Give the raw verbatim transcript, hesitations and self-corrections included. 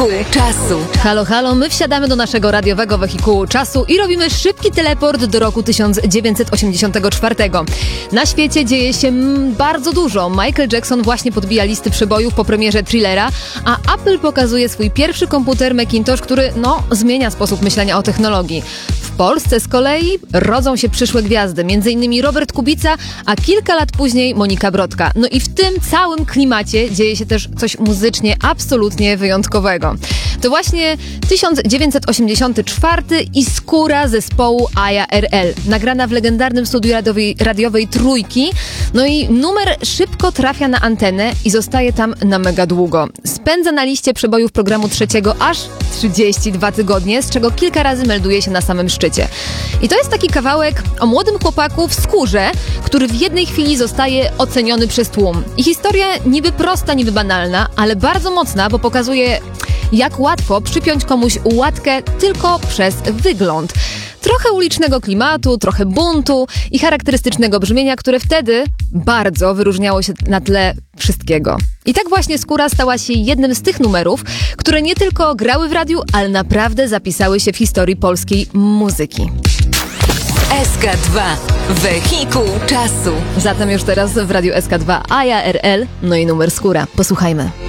Czasu. Halo, halo, my wsiadamy do naszego radiowego wehikułu czasu i robimy szybki teleport do roku tysiąc dziewięćset osiemdziesiątego czwartego. Na świecie dzieje się mm, bardzo dużo. Michael Jackson właśnie podbija listy przebojów po premierze Thrillera, a Apple pokazuje swój pierwszy komputer Macintosh, który, no, zmienia sposób myślenia o technologii. W Polsce z kolei rodzą się przyszłe gwiazdy, między innymi Robert Kubica, a kilka lat później Monika Brodka. No i w tym całym klimacie dzieje się też coś muzycznie absolutnie wyjątkowego. To właśnie tysiąc dziewięćset osiemdziesiąty czwarty i Skóra zespołu Aja R L, nagrana w legendarnym studiu radiowej, radiowej Trójki. No i numer szybko trafia na antenę i zostaje tam na mega długo. Spędza na liście przebojów programu trzeciego aż trzydzieści dwa tygodnie, z czego kilka razy melduje się na samym szczycie. I to jest taki kawałek o młodym chłopaku w skórze, który w jednej chwili zostaje oceniony przez tłum. I historia niby prosta, niby banalna, ale bardzo mocna, bo pokazuje, jak łatwo przypiąć komuś łatkę tylko przez wygląd. Trochę ulicznego klimatu, trochę buntu i charakterystycznego brzmienia, które wtedy bardzo wyróżniało się na tle wszystkiego. I tak właśnie Skóra stała się jednym z tych numerów, które nie tylko grały w radiu, ale naprawdę zapisały się w historii polskiej muzyki. S K dwa. Wehikuł czasu. Zatem już teraz w Radiu S K dwa Aja R L, no i numer Skóra. Posłuchajmy.